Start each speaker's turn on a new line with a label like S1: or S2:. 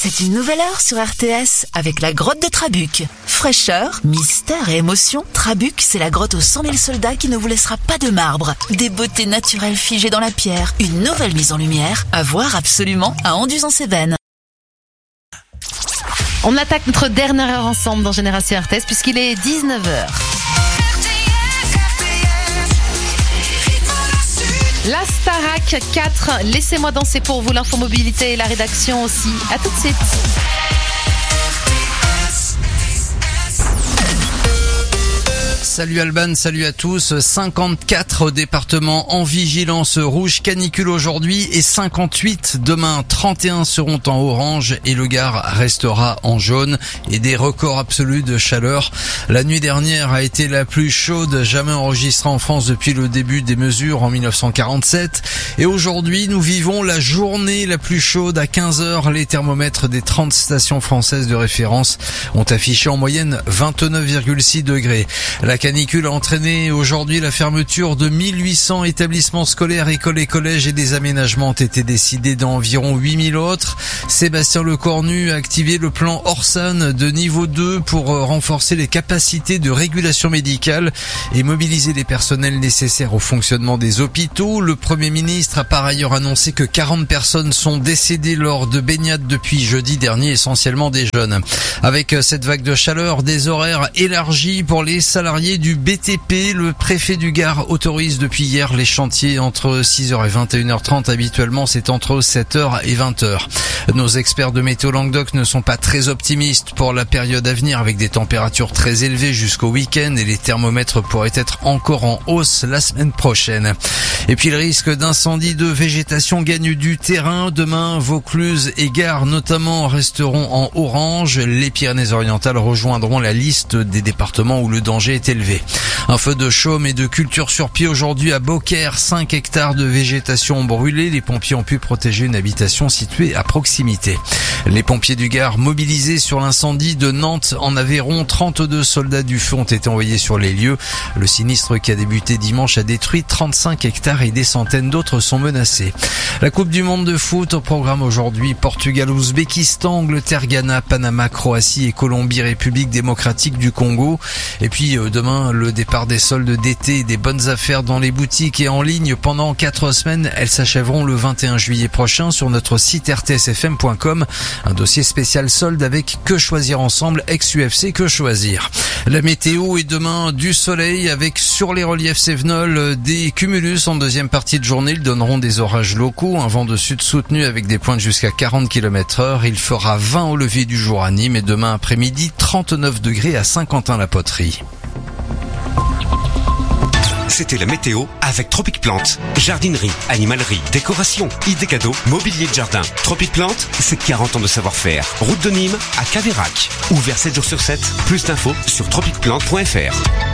S1: C'est une nouvelle heure sur RTS avec la grotte de Trabuc. Fraîcheur, mystère et émotion, Trabuc, c'est la grotte aux 100 000 soldats qui ne vous laissera pas de marbre. Des beautés naturelles figées dans la pierre, une nouvelle mise en lumière, à voir absolument à Anduze-en-Cévennes.
S2: On attaque notre dernière heure ensemble dans Génération RTS puisqu'il est 19h. La Starac 4, laissez-moi danser pour vous, l'infomobilité et la rédaction aussi. À tout de suite.
S3: Salut Alban, salut à tous. 54 départements en vigilance rouge canicule aujourd'hui et 58 demain. 31 seront en orange et le Gard restera en jaune et des records absolus de chaleur. La nuit dernière a été la plus chaude jamais enregistrée en France depuis le début des mesures en 1947 et aujourd'hui nous vivons la journée la plus chaude à 15h. Les thermomètres des 30 stations françaises de référence ont affiché en moyenne 29,6 degrés. La canicule a entraîné aujourd'hui la fermeture de 1800 établissements scolaires, écoles et collèges et des aménagements ont été décidés dans environ 8000 autres. Sébastien Lecornu a activé le plan Orsan de niveau 2 pour renforcer les capacités de régulation médicale et mobiliser les personnels nécessaires au fonctionnement des hôpitaux. Le Premier ministre a par ailleurs annoncé que 40 personnes sont décédées lors de baignades depuis jeudi dernier, essentiellement des jeunes. Avec cette vague de chaleur, des horaires élargis pour les salariés du BTP, le préfet du Gard autorise depuis hier les chantiers entre 6h et 21h30. Habituellement, c'est entre 7h et 20h. Nos experts de Météo Languedoc ne sont pas très optimistes pour la période à venir avec des températures très élevées jusqu'au week-end et les thermomètres pourraient être encore en hausse la semaine prochaine. Et puis le risque d'incendie de végétation gagne du terrain. Demain, Vaucluse et Gard notamment resteront en orange. Les Pyrénées-Orientales rejoindront la liste des départements où le danger est élevé. Un feu de chaume et de culture sur pied aujourd'hui à Beaucaire. 5 hectares de végétation ont brûlé. Les pompiers ont pu protéger une habitation située à proximité. Les pompiers du Gard mobilisés sur l'incendie de Nantes en Aveyron. 32 soldats du feu ont été envoyés sur les lieux. Le sinistre qui a débuté dimanche a détruit 35 hectares et des centaines d'autres sont menacés. La Coupe du Monde de foot au programme aujourd'hui. Portugal, Ouzbékistan, Angleterre, Ghana, Panama, Croatie et Colombie, République démocratique du Congo. Et puis demain, le départ des soldes d'été et des bonnes affaires dans les boutiques et en ligne pendant 4 semaines. Elles s'achèveront le 21 juillet prochain sur notre site rtsfm.com. Un dossier spécial solde avec Que choisir ensemble, ex-UFC Que choisir. La météo est demain du soleil avec sur les reliefs cévenols des cumulus en deuxième partie de journée. Ils donneront des orages locaux, un vent de sud soutenu avec des pointes jusqu'à 40 km/h. Il fera 20 au lever du jour à Nîmes et demain après-midi 39 degrés à Saint-Quentin-la-Poterie.
S4: C'était la météo avec Tropic Plante. Jardinerie, animalerie, décoration, idées cadeaux, mobilier de jardin. Tropic Plante, c'est 40 ans de savoir-faire. Route de Nîmes à Caveyrac. Ouvert 7 jours sur 7. Plus d'infos sur tropicplante.fr.